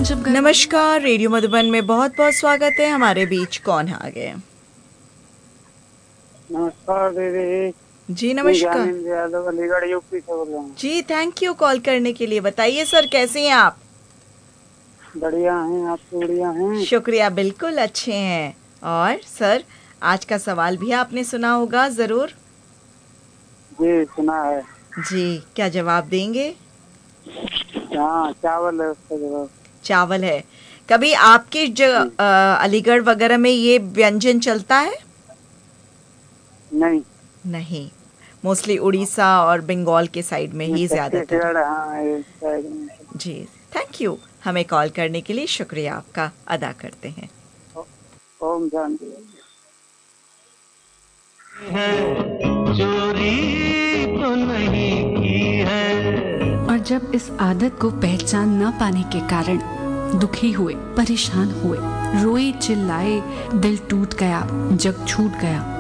जब घर। नमस्कार, रेडियो मधुबन में बहुत बहुत स्वागत है। हमारे बीच कौन आ गए? नमस्कार दीदी। जी नमस्कार ज्ञानेंद्र यादव अलीगढ़ यूपी से बोल रहा हूँ। जी, थैंक यू कॉल करने के लिए। बताइए सर, कैसे हैं आप? बढ़िया हैं, आप बढ़िया हैं? शुक्रिया, बिल्कुल अच्छे हैं। और सर, आज का सवाल भी आपने सुना होगा जरूर। जी सुना है। जी, क्या जवाब देंगे? हाँ, चावल है उसका जवाब। चावल है। कभी आपकी अलीगढ़ वगैरह में ये व्यंजन चलता है? नहीं। नहीं, मोस्टली उड़ीसा और बंगाल के साइड में ही ज्यादातर। छत्तीसगढ़, हाँ इस साइड में। जी, थैंक यू। हमें कॉल करने के लिए शुक्रिया आपका अदा करते हैं। ओम शांति। चोरी तो नहीं की है। और जब इस आदत को पहचान न पाने के कारण दुखी हुए, परेशान हुए, रोए चिल्लाए, दिल टूट गया, जग छूट गया,